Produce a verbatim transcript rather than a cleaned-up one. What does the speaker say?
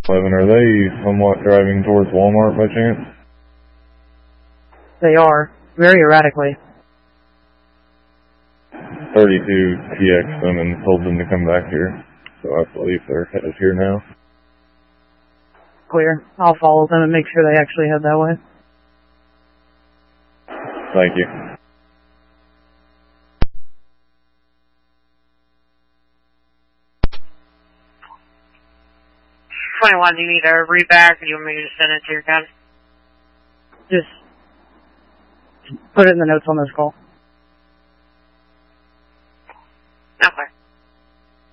eleven, are they somewhat driving towards Walmart by chance? They are, very erratically. thirty-two T X them and told them to come back here. So I believe they're headed here now. Clear. I'll follow them and make sure they actually head that way. Thank you. twenty-one, do you need a read back or do you want me to just send it to your gun? Just put it in the notes on this call. Okay.